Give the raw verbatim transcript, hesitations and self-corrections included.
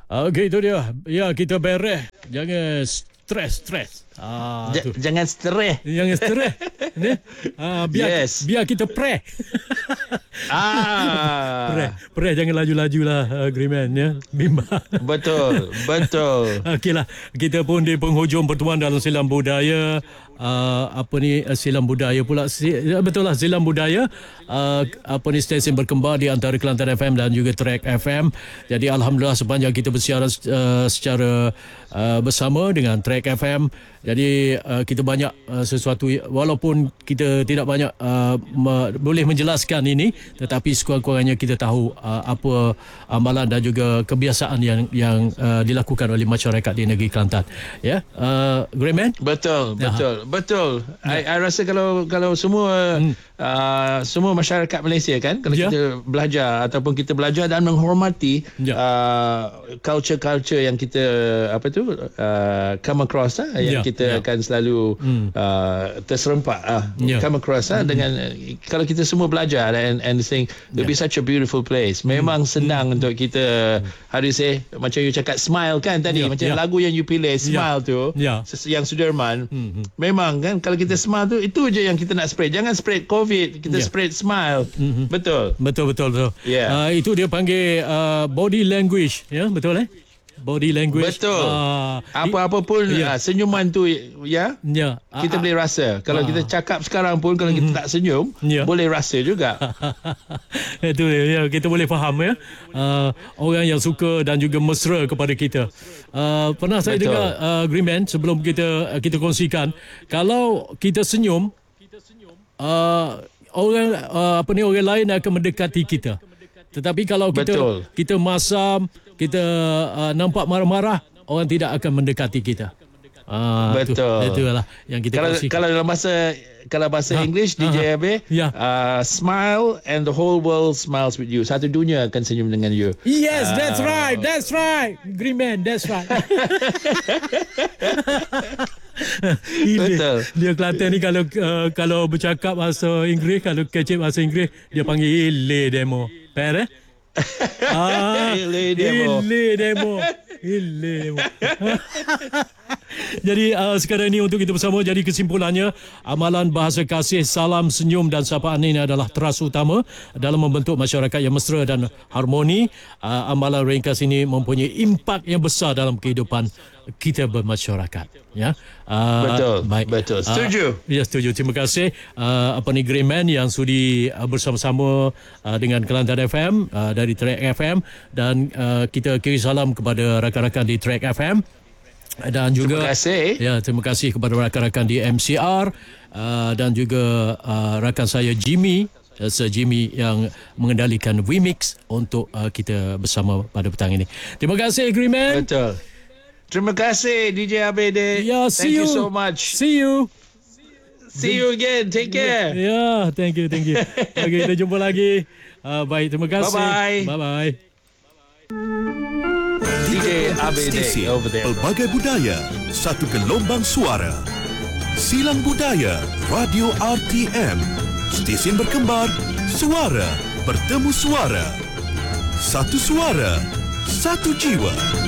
Okey, itu dia. Ya, kita beres. Jangan stres-stres. Ah, J- jangan stres. Jangan stres. Ni. Ah, biar Yes. biar kita pre. Ah. pre, pre jangan laju-laju lah, uh, Greyman ya. Bimbang. Betul, betul. Okeylah, kita pun di penghujung pertemuan dalam silam budaya. Uh, apa ni uh, silam budaya pula si, betul lah silam budaya uh, apa ni stesen berkembar di antara Kelantan F M dan juga Track F M. Jadi alhamdulillah sepanjang kita bersiaran uh, secara uh, bersama dengan Track F M, jadi uh, kita banyak uh, sesuatu, walaupun kita tidak banyak uh, me, boleh menjelaskan ini, tetapi sekurang-kurangnya kita tahu uh, apa amalan dan juga kebiasaan yang yang uh, dilakukan oleh masyarakat di negeri Kelantan. Ya, yeah? uh, Greyman. Betul, Ya. betul, betul. I, I rasa kalau kalau semua hmm. uh, semua masyarakat Malaysia kan, kalau Ya. kita belajar ataupun kita belajar dan menghormati Ya. uh, culture-culture yang kita apa tu uh, come across lah, yang Ya. kita Ya. akan selalu Hmm. uh, terserempak uh, Ya. come across lah, Hmm. dengan kalau kita semua belajar and and saying it'll Ya. be such a beautiful place. Memang senang Hmm. untuk kita how do you say, macam you cakap smile kan tadi, Ya. macam Ya. lagu yang you pilih smile tu Ya. ses- yang Sudirman. Hmm. Memang kan kalau kita smile tu, itu je yang kita nak spread. Jangan spread COVID, kita Ya. spread smile. Mhm. Betul. Betul betul betul. Ya. Uh, itu dia panggil uh, body language, ya, betul eh? Body language. Betul. Uh, Apa-apa pun Ya. uh, senyuman tu ya, ya. kita Ah, boleh rasa. Kalau Ah. kita cakap sekarang pun, kalau kita tak senyum, Ya. boleh rasa juga. Itu ya, kita boleh faham ya. Uh, orang yang suka dan juga mesra kepada kita. Uh, pernah saya Betul. dengar uh, Greenman, sebelum kita uh, kita kongsikan, kalau kita senyum, uh, orang uh, apa ni orang lain akan mendekati kita. Tetapi kalau kita Betul. kita masam, kita uh, nampak marah-marah, orang tidak akan mendekati kita. Ah, Betul. Itu, itulah yang kita Kalau kongsikan. kalau dalam bahasa kalau bahasa Ha, English, D J ha, Abe, ya. uh, smile and the whole world smiles with you. Satu dunia akan senyum dengan you. Yes, that's Ah. right. That's right. Green man, that's right. Betul. Dia Kelantan ni kalau uh, kalau bercakap bahasa Inggeris, kalau kecil bahasa Inggeris, dia panggil ile demo. Fair eh? Ah, Ile demo. Ile demo. Ile demo. Jadi uh, sekarang ini untuk kita bersama, jadi kesimpulannya, amalan bahasa kasih, salam, senyum dan sapaan ini adalah teras utama dalam membentuk masyarakat yang mesra dan harmoni. Uh, amalan ringkas ini mempunyai impak yang besar dalam kehidupan kita bermasyarakat. Ya, uh, Betul, baik. betul. Setuju. Uh, ya, setuju. Terima kasih uh, apa ni Greyman yang sudi uh, bersama-sama uh, dengan Kelantan F M uh, dari Track F M, dan uh, kita kirim salam kepada rakan-rakan di Track F M. Dan juga Terima kasih. Ya, terima kasih kepada rakan-rakan di M C R uh, dan juga uh, rakan saya Jimmy, uh, Sir Jimmy yang mengendalikan Wimix untuk uh, kita bersama pada petang ini. Terima kasih Greyman. Betul. Terima kasih D J Abede. Ya, see Thank you you. so much. See you. See you again. Take care. Ya, thank you, thank you. Okey, kita jumpa lagi. Uh, baik, terima kasih. Bye-bye. Bye-bye. D J Abede Stesen over there. pelbagai budaya, satu gelombang suara. Silang Budaya Radio R T M. Stesen berkembar, suara bertemu suara. Satu suara, satu jiwa.